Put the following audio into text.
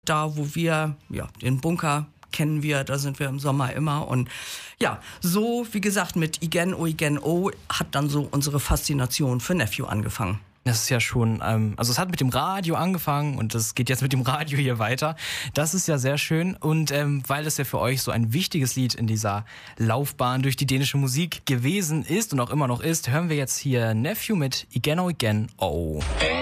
Da, wo wir, den Bunker kennen wir, da sind wir im Sommer immer. Und ja, so, wie gesagt, mit Igen O Igen O hat dann so unsere Faszination für Nephew angefangen. Das ist ja schon, also es hat mit dem Radio angefangen und es geht jetzt mit dem Radio hier weiter. Das ist ja sehr schön und weil es ja für euch so ein wichtiges Lied in dieser Laufbahn durch die dänische Musik gewesen ist und auch immer noch ist, hören wir jetzt hier Nephew mit Igen O Igen O.